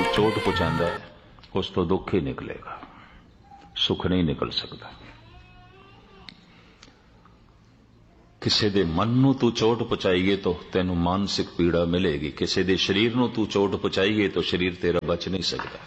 चोट पहुंचाता है उस तो दुख ही निकलेगा, सुख नहीं निकल सकता। किसी दे मन नूं तू चोट पहुंचाईए तो तेनू मानसिक पीड़ा मिलेगी, किसी दे शरीर नूं तू चोट पहुंचाईए तो शरीर तेरा बच नहीं सकता।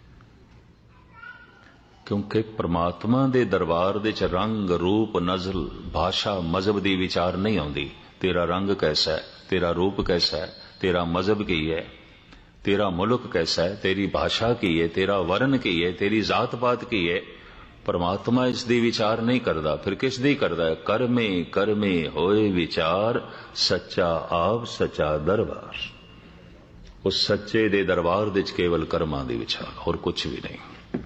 क्योंकि परमात्मा दे दरबार दे च रंग रूप नज़ल भाषा मजहब दी विचार नहीं आउंदी। तेरा रंग कैसा है, तेरा रूप कैसा है, तेरा मजहब की है, तेरा मुल्क कैसा है, तेरी भाषा की है, तेरा वर्ण की है, तेरी जात पात की है, परमात्मा इस दी विचार नहीं करता। फिर किस दी करता है? कर्मे कर्मे होए विचार सच्चा आप सच्चा दरबार। उस सच्चे दे दरबार दे केवल कर्मां दी विचार, और कुछ भी नहीं।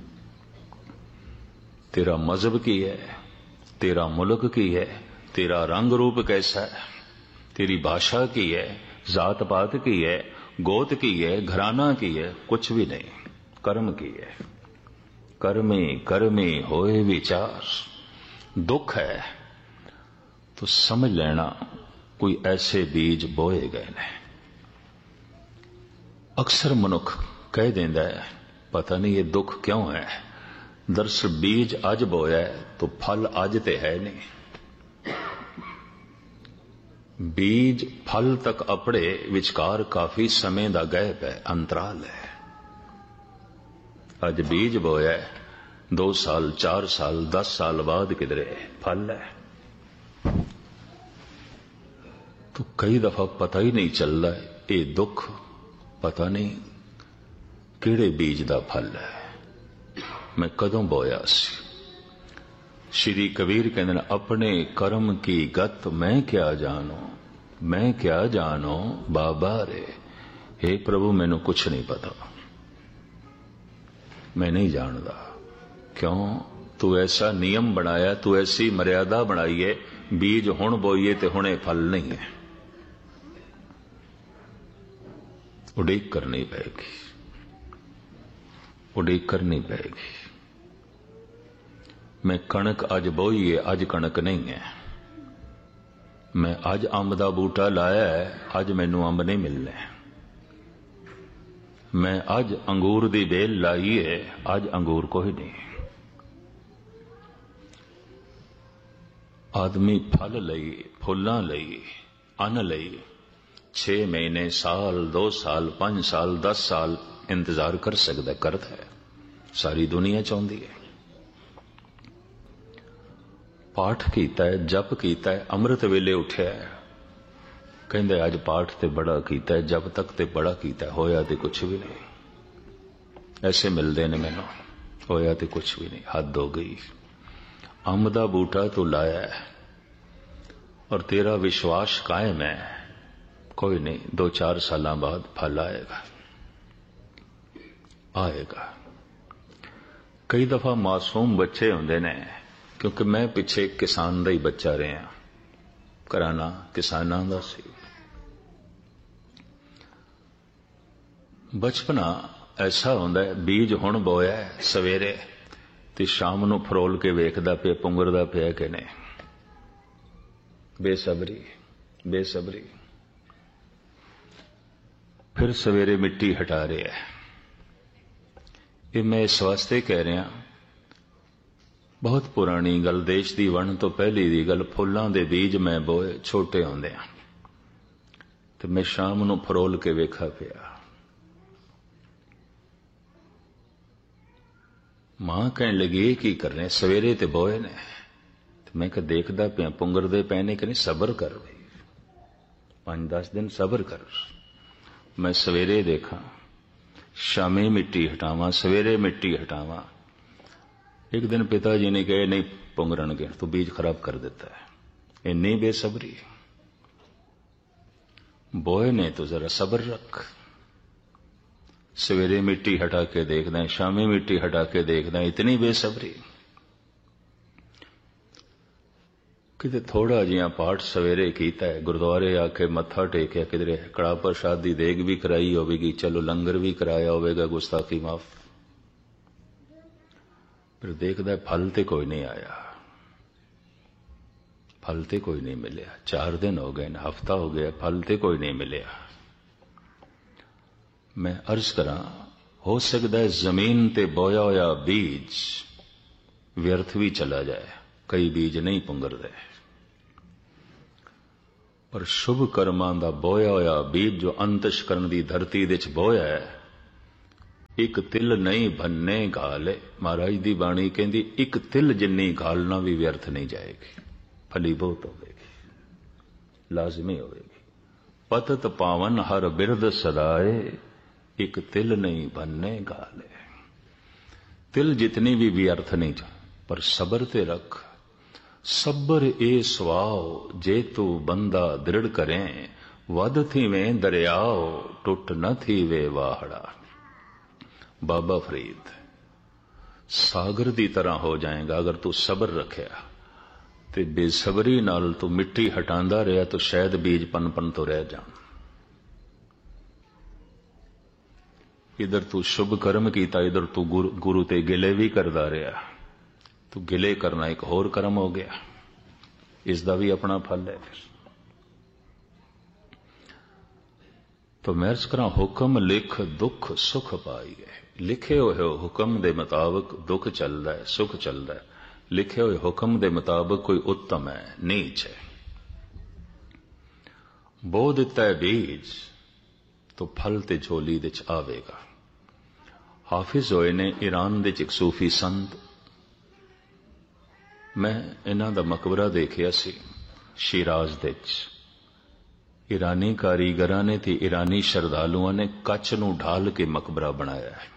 तेरा मजहब की है, तेरा मुल्क की है, तेरा रंग रूप कैसा है, तेरी भाषा की है, जात पात की है, गोत की है, घराना की है, कुछ भी नहीं। कर्म की है। कर्मे कर्मे होए विचार। दुख है तो समझ लेना कोई ऐसे बीज बोए गए ने। अक्सर मनुख कह देंदा है पता नहीं ये दुख क्यों है। दरअसल बीज अज बोया है तो फल अज ते है नहीं। बीज फल तक अपड़े विचकार काफी समय दा गैप है, अंतराल है। अज बीज बोया है, 2 साल 4 साल 10 साल बाद किधरे फल है। तो कई दफा पता ही नहीं चलता ये दुख पता नहीं किहड़े बीज दा फल है, मैं कदों बोया सी। श्री कबीर कहते हैं अपने कर्म की गत मैं क्या जानो, मैं क्या जानो बाबा रे। हे प्रभु मैनू कुछ नहीं पता, मैं नहीं जानता। क्यों? तू ऐसा नियम बनाया, तू ऐसी मर्यादा बनाई है, बीज हुण बोईए ते हुणे फल नहीं है। उड़ीक करनी पड़ेगी, उड़ीक करनी पड़ेगी। मैं कणक अज बोई है, अज कणक नहीं है। मैं अज अंब दा बूटा लाया है, अज मैनू अंब नहीं मिलने। मैं अज अंगूर दी बेल लाई है, अज अंगूर कोई नहीं। आदमी फल लई, फुल्लां लई, अन्न लई 6 महीने, साल, 2 साल, 5 साल, 10 साल इंतजार कर सकता, करता है। सारी दुनिया चाहती है। पाठ कीता है, जप कीता है, अमृत वेले उठ्या है, कहंदे अज पाठ ते बड़ा कीता है, जब तक ते बड़ा कीता है, होया ते कुछ भी नहीं। ऐसे मिलते ने मैनू, होया ते कुछ भी नहीं, हद हो गई। अंब दा बूटा तू लाया है और तेरा विश्वास कायम है, कोई नहीं 2-4 साल बाद फल आएगा, आएगा। कई दफा मासूम बच्चे होंदे ने, क्योंकि मैं पिछे किसान दा ही बच्चा रहा, घराना किसानां दा सी। बचपना ऐसा होंदा है, बीज हुण बोया है सवेरे ते शाम नूं फरोल के वेखदा पिया पुंगरदा पिया कि नहीं। बेसबरी बेसबरी। फिर सवेरे मिट्टी हटा रहा है। ये मैं इस वास्ते कह रहा, बहुत पुरानी गल, देश दी वण तो पहली दी गल, फुल्लां दे बीज मैं बोए छोटे होंदे आ ते मैं शाम नूं फरोल के वेखा पिया। मां कहन लगी की करने, सवेरे ते बोए ने। मैं कहा देखदा पिया पुंगरदे पए ने कि नहीं, सबर कर भाई, 5-10 दिन सबर कर। मैं सवेरे देखा, शामी मिट्टी हटावां, सवेरे मिट्टी हटावां। एक दिन पिताजी ने कहा नहीं पुंगरनगे, तो बीज खराब कर देता है। इन्नी बेसब्री। बोए ने तो जरा सबर रख। सवेरे मिट्टी हटा के देखना है, शामी मिट्टी हटा के देखना है, इतनी बेसब्री। किते थोड़ा जिहा पाठ सवेरे कीता है, गुरुद्वारे आके मत्था टेकिया, किधरे कड़ा प्रसाद दी देग भी कराई होगी, चलो लंगर भी कराया होगा, गुस्ताखी माफ। फिर देखदा फल ते कोई नहीं आया, फल ते कोई नहीं मिलया। 4 दिन हो गए, हफ्ता हो गया, फल ते कोई नहीं मिलया। मैं अर्ज करा हो सकता है जमीन ते बोया होया बीज व्यर्थ भी चला जाए, कई बीज नहीं पुंगरदे, पर शुभ कर्मां दा बोया होया बीज जो अंतशकरण दी धरती दे च बोया है, एक तिल नहीं भन्ने घाले। महाराज दी बाणी कहंदी एक तिल जिन्नी घालना भी व्यर्थ नहीं जाएगी, फलीभूत होगी, लाजमी होगी। पतत पावन हर बिरद सदाए, एक तिल नहीं भन्ने घाले। तिल जितनी भी व्यर्थ नहीं जा, पर सबर ते रख। सबर ए स्वाओ जे तू बंदा दृढ़ करें, वध थी में दरियाओ टुट न थी वे वाहड़ा। बाबा फरीद, सागर दी तरह हो जाएगा अगर तू सबर रखिया, ते बेसबरी नाल तू मिट्टी हटांदा रहा तो शायद बीज पनपन तो रह जान। इधर तू शुभ कर्म कीता, इधर तू गुरु ते गिले भी करदा रहा, तू गिले करना एक होर कर्म हो गया, इसका भी अपना फल है। फिर तो मैं अर्ज करा, हुक्म लिख दुख सुख पाई है। लिखे हुए हुक्म दे मुताबिक दुख चलता है, सुख चलता है। लिखे हुए हुक्म दे मुताबिक कोई उत्तम है, नीच है। बो दिता है बीज तो फल ते झोली दे च आवेगा। हाफिज होए ने ईरान दे च एक सूफी संत, मैं इन्हां दा मकबरा देखिया सी शिराज दे च। ईरानी कारीगरां ने ते ईरानी श्रद्धालुआं ने कच्छ नूं ढाल के मकबरा बनाया है।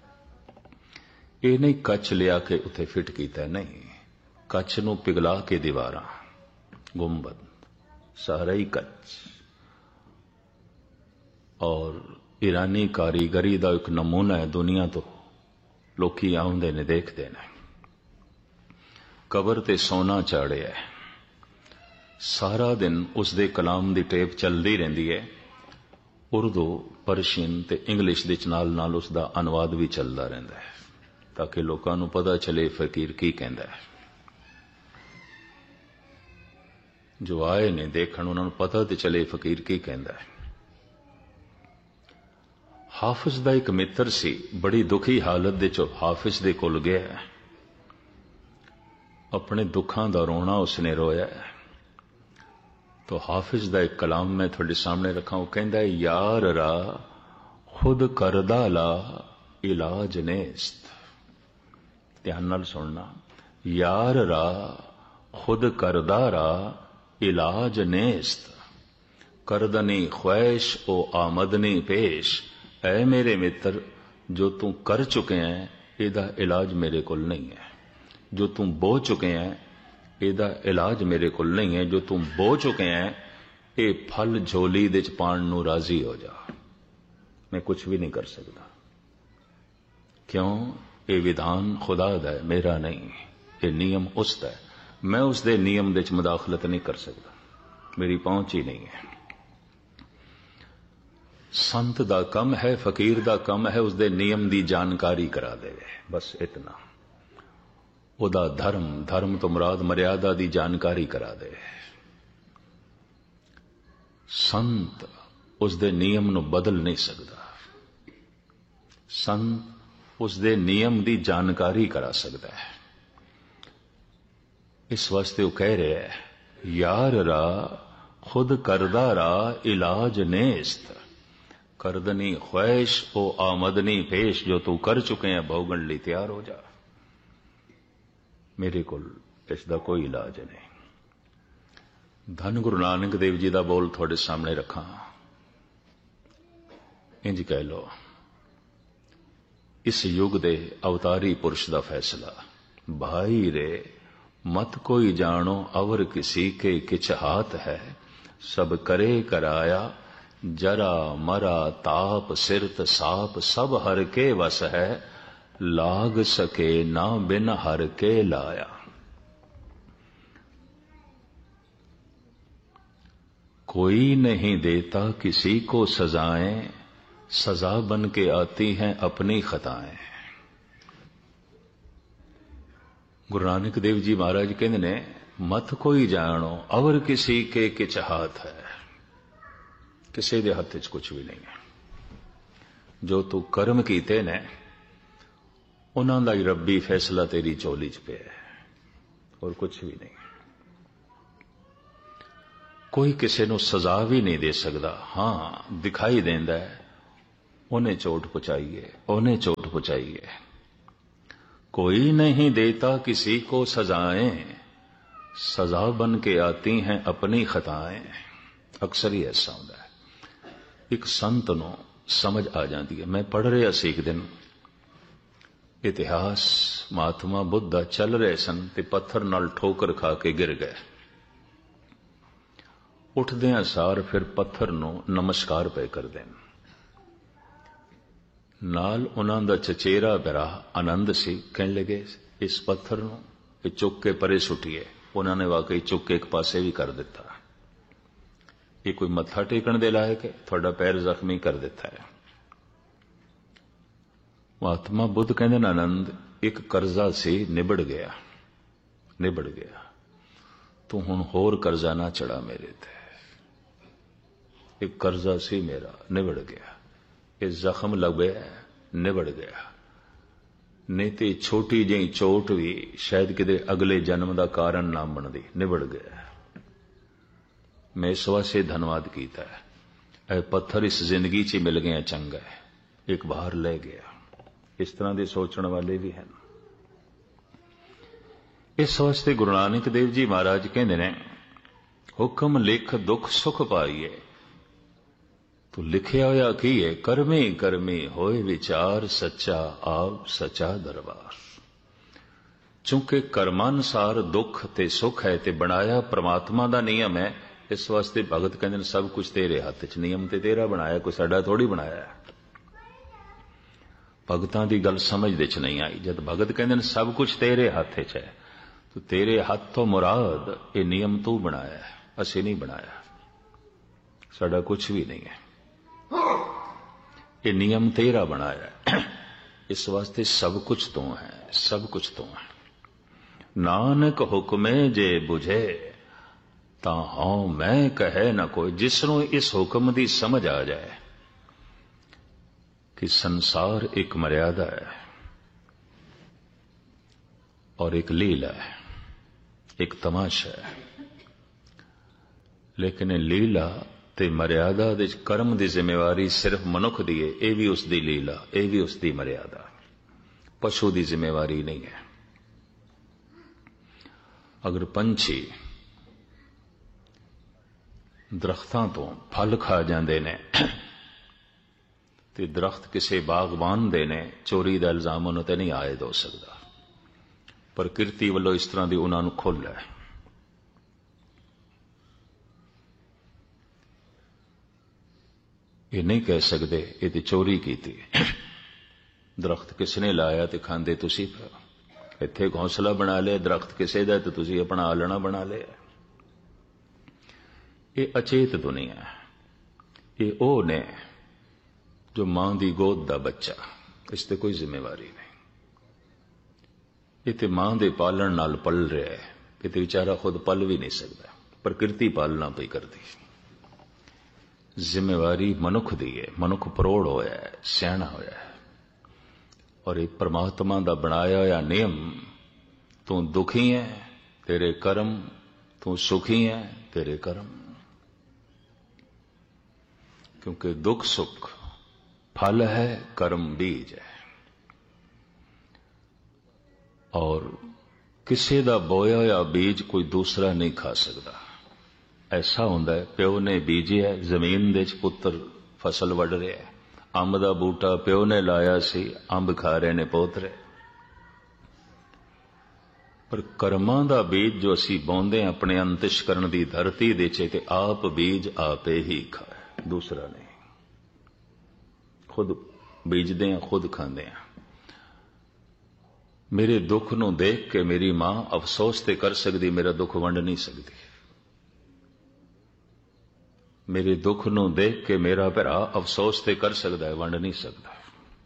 ये नहीं कच्छ लिया के उत्थे फिट कीता, नहीं, कच्छ नूं पिघला के दीवारां, गुंबद सारा ही कच्छ। और ईरानी कारीगरी दा एक नमूना है, दुनिया तो लोकी आउंदे ने देखदे ने। कबर ते सोना चाड़िया है, सारा दिन उसदे कलाम दी टेप चलदी रहिंदी है। उर्दू, परशियन ते इंग्लिश दे नाल नाल उसदा अनुवाद भी चलदा रहिंदा है, ताकि लोकां नूं पता चले फकीर की कहंदा है। जो आए ने देखण उन्हां नूं पता ते चले फकीर की कहंदा है। हाफिज दा एक मित्र सी, बड़ी दुखी हालत दे चो हाफिज दे कोल गया, अपने दुखां दा रोना उसने रोया। तो हाफिज दा एक कलाम मैं थोड़े सामने रखा, वो कहंदा है, यार रा खुद करदा ला इलाज नेस्त। ध्यान नाल सुनना, यार रा खुद करदा रा इलाज नेस्त, करदनी ख्वैश ओ आमदनी पेश। ऐ मेरे मित्र, जो तू कर चुके हैं इहदा इलाज मेरे कोल नहीं है। जो तू बो चुके हैं इहदा इलाज मेरे कोल नहीं है। जो तू बो चुके हैं ये फल झोली दे च पाण नूं राजी हो जा, मैं कुछ भी नहीं कर सकता। क्यों? ये विधान खुदा दा है, मेरा नहीं। ये नियम उसदा है, मैं उसदे नियम दे च मुदाखलत नहीं कर सकता, मेरी पहुंच ही नहीं है। संत दा कम है, फकीर दा कम है उसदे नियम दी जानकारी करा दे, बस इतना। ओदा धर्म, धर्म तो मुराद मर्यादा दी जानकारी करा दे। संत उसदे नियम नूं बदल नहीं सकदा, संत उसदे नियम दी जानकारी करा सकदा है। इस वास्ते वो कह रहे है, यार रा खुद करदा रा इलाज नेस्त, करदनी ख्वैश ओ आमदनी पेश। जो तू कर चुके हैं भोगण लई तैयार हो जा, मेरे को इसका कोई इलाज नहीं। धन गुरु नानक देव जी का बोल थोड़े सामने रखा, इंज कह लो, इस युग दे अवतारी पुरुष का फैसला। भाई रे मत कोई जानो अवर किसी के किछ हाथ है, सब करे कराया जरा मरा ताप सिरत साप। सब हर के वस है, लाग सके ना बिन हर के लाया। कोई नहीं देता किसी को सजाएं, सजा बन के आती हैं अपनी खताएं। गुरु नानक देव जी महाराज कहते ने, मत कोई जानो अवर किसी के किछ हाथ है, किसी दे हथ च कुछ भी नहीं है। ਜੋ ਤੂੰ ਕਰਮ ਕੀਤੇ ਨੇ ਉਹਨਾਂ ਦਾ ਹੀ ਰੱਬੀ ਫੈਸਲਾ ਤੇਰੀ ਝੋਲੀ 'ਚ ਪਿਆ ਹੈ, ਹੋਰ ਕੁਛ ਵੀ ਨਹੀਂ। ਕੋਈ ਕਿਸੇ ਨੂੰ ਸਜ਼ਾ ਵੀ ਨਹੀਂ ਦੇ ਸਕਦਾ। ਹਾਂ, ਦਿਖਾਈ ਦਿੰਦਾ ਹੈ ਉਹਨੇ ਚੋਟ ਪਹੁੰਚਾਈ है, ਉਹਨੇ चोट पहुंचाई है। कोई नहीं देता किसी को सजाएं, सजा बन के आती हैं अपनी खताएं। अक्सर ही ऐसा होता है। एक संत ਨੂੰ समझ आ जाती है। मैं पढ़ ਰਿਹਾ ਸੀ ਇੱਕ ਦਿਨ इतिहास, महात्मा बुद्ध चल रहे सन ते पत्थर नाल ठोकर खा के गिर गए। उठदियां सार फिर पत्थर ਨੂੰ नमस्कार पे कर देन। ਨਾਲ ਉਹਨਾਂ ਦਾ ਚਚੇਰਾ ਭਰਾ ਆਨੰਦ ਸੀ। ਕਹਿਣ ਲੱਗੇ ਇਸ ਪੱਥਰ ਨੂੰ ਇਹ ਚੁੱਕ ਕੇ ਪਰੇ ਸੁੱਟੀਏ। ਉਹਨਾਂ ਨੇ ਵਾਕਈ ਚੁੱਕ ਕੇ ਇੱਕ ਪਾਸੇ ਵੀ ਕਰ ਦਿੱਤਾ। ਇਹ ਕੋਈ ਮੱਥਾ ਟੇਕਣ ਦੇ ਲਾਇਕ ਹੈ? ਤੁਹਾਡਾ ਪੈਰ ਜ਼ਖਮੀ ਕਰ ਦਿੱਤਾ ਹੈ। ਮਹਾਤਮਾ ਬੁੱਧ ਕਹਿੰਦੇ ਨੇ ਆਨੰਦ, ਇੱਕ ਕਰਜ਼ਾ ਸੀ, ਨਿਬੜ ਗਿਆ, ਨਿਬੜ ਗਿਆ। ਤੂੰ ਹੁਣ ਹੋਰ ਕਰਜ਼ਾ ਨਾ ਚੜਾ ਮੇਰੇ ਤੇ। ਇੱਕ ਕਰਜ਼ਾ ਸੀ ਮੇਰਾ, ਨਿਬੜ ਗਿਆ। ਇਹ ਜ਼ਖਮ ਲੱਗਿਆ, ਨਿਬੜ ਗਿਆ। ਨਹੀਂ ਤੇ ਛੋਟੀ ਜਿਹੀ ਚੋਟ ਵੀ ਸ਼ਾਇਦ ਕਿਤੇ ਅਗਲੇ ਜਨਮ ਦਾ ਕਾਰਨ ਨਾ ਬਣਦੀ। ਨਿਬੜ ਗਿਆ। ਮੈਂ ਇਸ ਵਾਸਤੇ ਧੰਨਵਾਦ ਕੀਤਾ ਹੈ। ਇਹ ਪੱਥਰ ਇਸ ਜ਼ਿੰਦਗੀ 'ਚ ਮਿਲ ਗਿਆ, ਚੰਗਾ ਹੈ, ਇੱਕ ਬਾਹਰ ਲੈ ਗਿਆ। ਇਸ ਤਰ੍ਹਾਂ ਦੇ ਸੋਚਣ ਵਾਲੇ ਵੀ ਹਨ। ਇਸ ਵਾਸਤੇ ਗੁਰੂ ਨਾਨਕ ਦੇਵ ਜੀ ਮਹਾਰਾਜ ਕਹਿੰਦੇ ਨੇ, ਹੁਕਮ ਲਿਖ ਦੁੱਖ ਸੁਖ ਪਾਈਏ। ਤੂੰ ਲਿਖਿਆ ਹੋਇਆ ਕੀ ਹੈ? ਕਰਮੀ ਕਰਮੀ ਹੋਏ ਵਿਚਾਰ, ਸੱਚਾ ਆਪ ਸੱਚਾ ਦਰਬਾਰ। ਚੂੰਕਿ ਕਰਮਾਨੁਸਾਰ ਦੁੱਖ ਤੇ ਸੁੱਖ ਹੈ ਤੇ ਬਣਾਇਆ ਪ੍ਰਮਾਤਮਾ ਦਾ ਨਿਯਮ ਹੈ। ਇਸ ਵਾਸਤੇ ਭਗਤ ਕਹਿੰਦੇ ਨੇ ਸਭ ਕੁਝ ਤੇਰੇ ਹੱਥ 'ਚ, ਨਿਯਮ ਤੇ ਤੇਰਾ ਬਣਾਇਆ, ਕੋਈ ਸਾਡਾ ਥੋੜੀ ਬਣਾਇਆ। ਭਗਤਾਂ ਦੀ ਗੱਲ ਸਮਝਦੇ 'ਚ ਨਹੀਂ ਆਈ। ਜਦ ਭਗਤ ਕਹਿੰਦੇ ਨੇ ਸਭ ਕੁਝ ਤੇਰੇ ਹੱਥ 'ਚ ਹੈ, ਤੂੰ ਤੇਰੇ ਹੱਥ ਤੋਂ ਮੁਰਾਦ ਇਹ ਨਿਯਮ ਤੂੰ ਬਣਾਇਆ, ਅਸੀਂ ਨਹੀਂ ਬਣਾਇਆ, ਸਾਡਾ ਕੁਝ ਵੀ ਨਹੀਂ ਹੈ। ਇਹ ਨਿਯਮ ਤੇਰਾ ਬਣਾਇਆ। ਇਸ ਵਾਸਤੇ ਸਭ ਕੁਝ ਤੂੰ ਹੈ, ਸਭ ਕੁਝ ਤੂੰ ਹੈ। ਨਾਨਕ ਹੁਕਮੇ ਜੇ ਬੁਝੇ ਤਾਂ ਹਉ ਮੈਂ ਕਹੇ ਨਾ ਕੋਈ। ਜਿਸ ਨੂੰ ਇਸ ਹੁਕਮ ਦੀ ਸਮਝ ਆ ਜਾਏ कि संसार एक मर्यादा है और एक लीला है, एक तमाशा है। लेकिन लीला ते मर्यादा दे कर्म की जिम्मेवारी सिर्फ मनुख दी है। यह भी उसकी लीला, यह भी उसकी मर्यादा, पशु की जिम्मेवारी नहीं है। अगर पंछी दरख्तां तो फल खा जाते ने ते दरख्त किसी बागबान दे ने, चोरी का इल्जाम उन्होंने ते नहीं आयद हो सकता। प्रकृति वालों इस तरह की उन्होंने खुल है। ये नहीं कह सकते ये तो चोरी की थी। दरख्त किसने लाया तो खांदे तुसी, इत्थे घोंसला बना लिया, दरख्त किसी का तो तुसी अपना आलना बना लिया। ये अचेत दुनिया है। ये ओ ने जो मां की गोद का बच्चा, इस ते कोई जिम्मेवारी नहीं। ये तो मां के पालन नाल पल रहा है, ये तो बेचारा खुद पल भी नहीं सकता, प्रकृति पालना पई करती। जिम्मेवारी मनुख दी है, मनुख परोड़ होया है, सियाणा होया है। और ये परमात्मा का बनाया होया नियम, तू दुखी है तेरे कर्म, तू सुखी है तेरे कर्म। क्योंकि दुख सुख फल है, कर्म बीज है। और किसी का बोया या बीज कोई दूसरा नहीं खा सकता। ऐसा होंदा है, प्यो ने बीजिया जमीन दे च, पुत्र फसल वड़ रहा है। अंब का बूटा प्यो ने लाया सी, अंब खा रहे ने पोतरे। पर कर्मां दा बीज जो असी बोंदे अपने अंतश्करण की धरती दे च, ते आप बीज आपे ही खाए, दूसरा नहीं। खुद बीजते हैं, खुद खाते हैं। मेरे दुख नू देख के मेरी मां अफसोस ते कर सकती, मेरा दुख वंड नहीं सकती। मेरे दुख नू देख के मेरा भरा अफसोस ते कर सकता है, वंड नहीं सकता।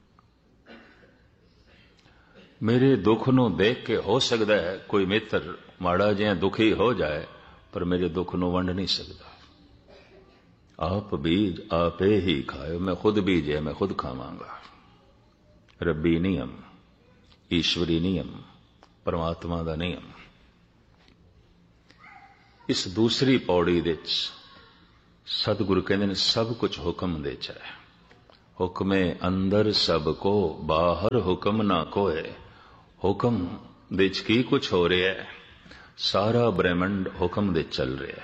मेरे दुख नू देख के हो सकता है कोई मित्र माड़ा जिहा दुखी हो जाए, पर मेरे दुख नू वंड नहीं सकता। आप बीज आपे ही खाए, मैं खुद बीजे मैं खुद खावांगा। रब्बी नियम, ईश्वरी नियम, परमात्मा दा नियम। इस दूसरी पौड़ी दे सतगुरु कहते हैं सब कुछ हुक्म दे च है। हुक्मे अंदर सबको, बाहर हुक्म ना कोय। हुक्म दे च की कुछ हो रहा है, सारा ब्रह्मंड हुक्म दे चल रहा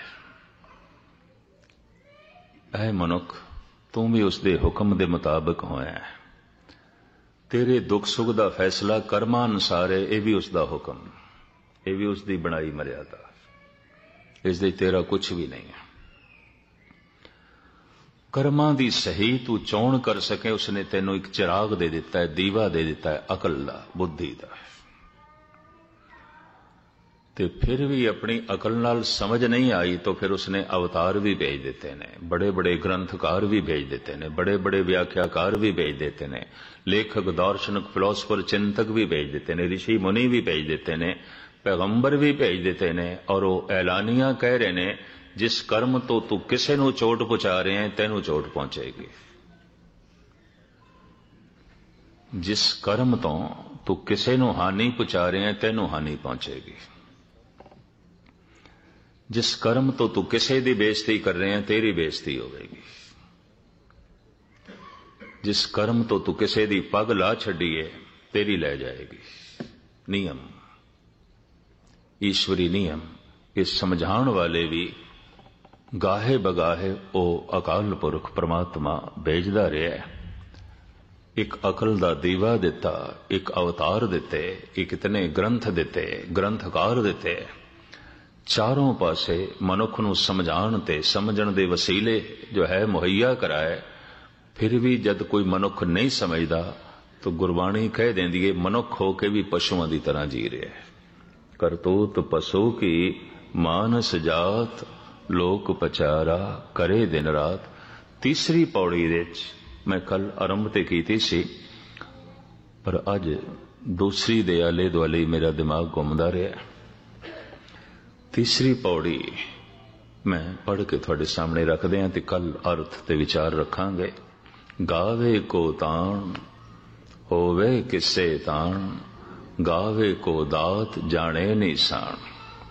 है। ऐ मनुख, तू भी उसके हुक्म दे मुताबिक होया है। तेरे दुख सुख दा फैसला कर्मां अनुसार है, यह भी उसका हुक्म, यह भी उसकी बनाई मर्यादा, इस दे तेरा कुछ भी नहीं है। कर्मां दी सही तू चोण कर सके, उसने तेनों एक चिराग दे दिता है, दीवा दे दिता है, अकल दा, बुद्धि दा। ते फिर भी अपनी अकल नाल समझ नहीं आई तो फिर उसने अवतार भी भेज देते ने, बड़े बड़े ग्रंथकार भी भेज देते ने, बड़े बड़े व्याख्याकार भी भेज देते ने, लेखक दार्शनिक फिलोसफर चिंतक भी भेज देते ने, ऋषि मुनि भी भेज देते ने, पैगंबर भी भेज देते ने। और वो ऐलानिया कह रहे ने जिस कर्म तो तू किसे नू चोट पहुंचा रहे हैं तेनू चोट पहुंचेगी, जिस कर्म तो तू किसे नू हानि पहुंचा रहे हैं तेनू हानि पहुंचेगी, जिस कर्म तो तू किसे दी बेइज्जती कर रहे हैं तेरी बेइज्जती होगी, जिस कर्म तो तू किसे दी पग ला छड़ी है तेरी ले जाएगी। नियम, ईश्वरी नियम, इस समझाण वाले भी गाहे बगाहे ओ अकाल पुरख परमात्मा भेजदा रहा है। एक अकल दा दीवा दिता, एक अवतार दिते, एक इतने ग्रंथ दिते, ग्रंथकार दिते, चारों पासे मनुख नूं समझाण ते समझण दे वसीले जो है मुहैया कराए। फिर भी जद कोई मनुख नहीं समझदा तो गुरबाणी कह देंदी है मनुख होके भी पशुओं की तरह जी रहा है। करतूत पशु की मानस जात, लोक पचारा करे दिन रात। तीसरी पौड़ी दे मैं कल आरंभ ते कीती सी, पर अज दूसरी दे आले दुआले मेरा दिमाग घूमदा रहा। तीसरी पौड़ी मैं पढ़ के थोड़े सामने रख दियां ते कल अर्थ ते विचार रखांगे। गावे को ताण होवे किसे ताण, गावे को दात जाने निशान।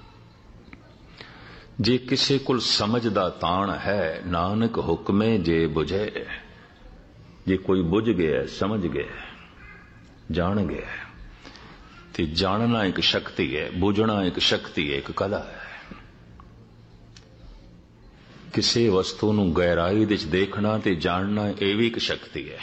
जे किसे कुल समझ दा ताण है, नानक हुक्मे जे बुझे। जे कोई बुझ गया, समझ गया, जान गया, ते जानना एक शक्ति है, बुझना एक शक्ति है, एक कला है। किसी वस्तु नूं गहराई विच देखना ते जानना यह भी एक शक्ति है।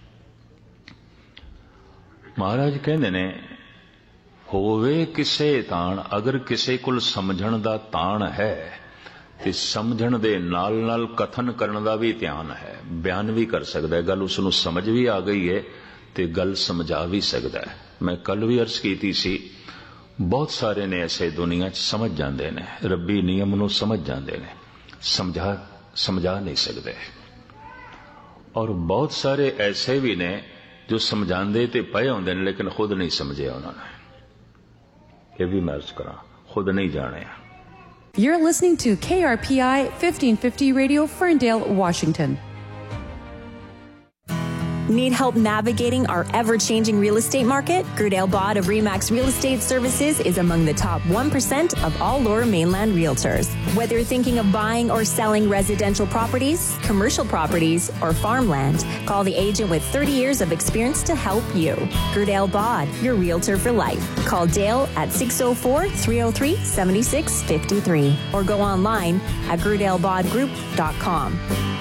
महाराज कहंदे ने होवे किसे ताण, अगर किसे कुल समझण दा ताण है ते समझण दे नाल नाल कथन करन दा भी ध्यान है, बयान भी कर सकदा है, गल उसनूं समझ भी आ गई है ते गल समझा भी सकदा है। मैं कल भी अर्ज कीती सी, बहुत सारे ने ऐसे दुनिया च समझ जांदे ने, रब्बी नियम नूं समझ जांदे ने, समझा नहीं सकते। और बहुत सारे ऐसे भी ने जो समझाते ते पए होंदे ने लेकिन खुद नहीं समझे उन्होंने। ये भी मैं अर्ज करा, खुद नहीं जाने। You're listening to KRPI 1550 Radio, Ferndale, Washington. Need help navigating our ever-changing real estate market? Gerdale Bod of Remax Real Estate Services is among the top 1% of all Lower Mainland realtors. Whether you're thinking of buying or selling residential properties, commercial properties, or farmland, call the agent with 30 years of experience to help you. Gerdale Bod, your realtor for life. Call Dale at 604-303-7653 or go online at gerdalebodgroup.com.